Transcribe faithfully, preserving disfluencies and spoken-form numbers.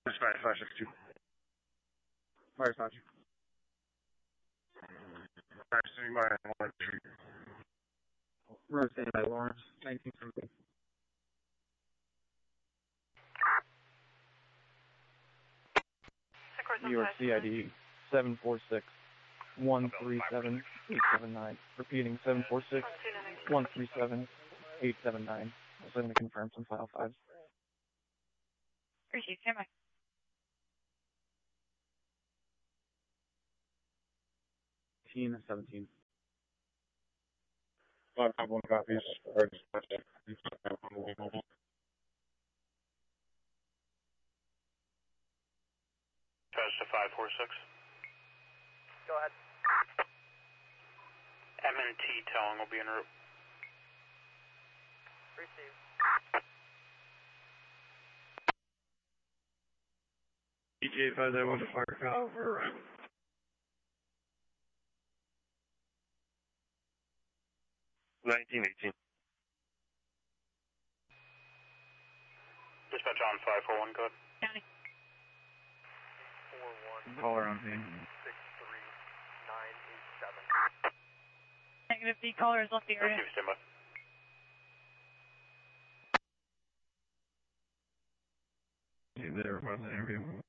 Dispatch five six two. Fire dispatch. Fire sitting by Lawrence Street. Road standing by Lawrence, nineteen seventy. New York C I D seven four six one three seven eight seven nine. Repeating seven four six one three seven eight seven nine. Also going to confirm some file fives. Appreciate it. Stand by. eighteen seventeen. Five five one copies. Fire dispatch. Mobile. Dispatch to five four six. Go ahead. M and T towing will be en route. Receive. E T eight five zero one to fire cop. Over. Nineteen eighteen. Dispatch on five four one code. County. four one Caller on scene. six three nine eight seven. Negative, the caller has left the area. Receive standby. There was an interview.